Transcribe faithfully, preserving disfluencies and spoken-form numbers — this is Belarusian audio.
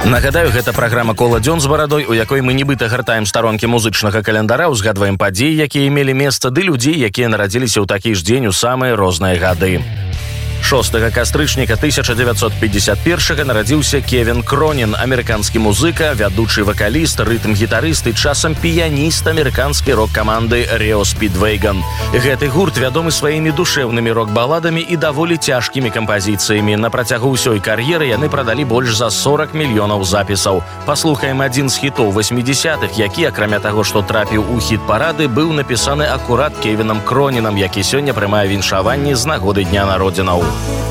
Нагадаю, гэта праграма «Кола дзён з барадой», у якой мы нібыта гартаем старонкі музычнага календара, узгадваем падзеі, якія мелі месца, ды людзей, якія нарадзіліся ў такі ж дзень у самыя розныя гады. шостага кастрычніка тысяча дзевяцьсот пятьдесят первага нарадзіўся Кевін Кронін, амерыканскі музыка, вядучы вакаліст, рытм-гітарыст і часам піяніст амерыканскай рок-каманды Рио Спідвейган. Гэты гурт вядомы сваімі душэўнымі рок-баладамі і даволі цяжкімі кампазіцыямі. На працягу ўсёй кар'еры яны прадалі больш за сорок мільёнаў запісаў. Паслухаем адзін з хітоў восьмідзесятых, які, акрамя таго, што трапіў у хіт-парады, быў напісаны акурат Кевінам Кронінам, які сёння прымае віншаванні з нагоды дня народзінаў.